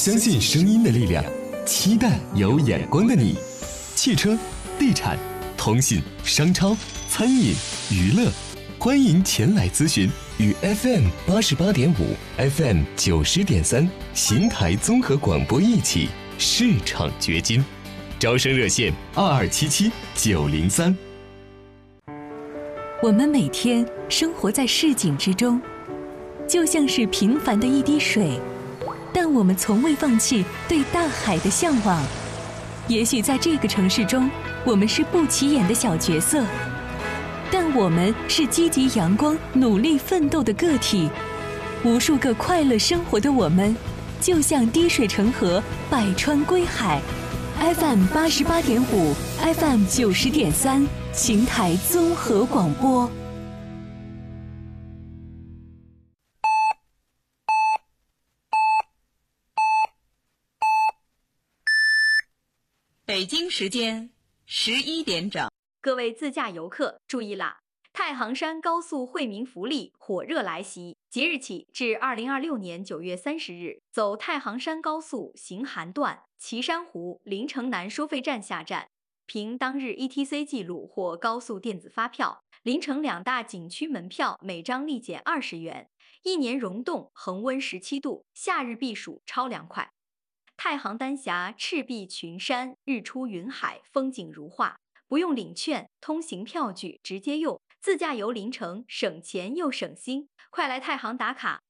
相信声音的力量，期待有眼光的你。汽车、地产、通信、商超、餐饮、娱乐，欢迎前来咨询。与 FM88.5、FM90.3邢台综合广播一起市场掘金。招生热线2277-903。 我们每天生活在市井之中，就像是平凡的一滴水，但我们从未放弃对大海的向往。也许在这个城市中，我们是不起眼的小角色，但我们是积极阳光、努力奋斗的个体。无数个快乐生活的我们，就像滴水成河，百川归海。FM88.5、FM90.3邢台综合广播。 北京时间11点整。 各位自驾游客注意啦！太行山高速惠民福利火热来袭，即日起至2026年9月30日，走太行山高速行韩段岐山湖临城南收费站下站，凭当日 ETC 记录或高速电子发票，临城两大景区门票每张立减20元。一年溶冻，恒温17度，夏日避暑超凉快。太行丹霞赤壁群山，日出云海，风景如画。不用领券，通行票据直接用，自驾游临城省钱又省心。快来太行打卡，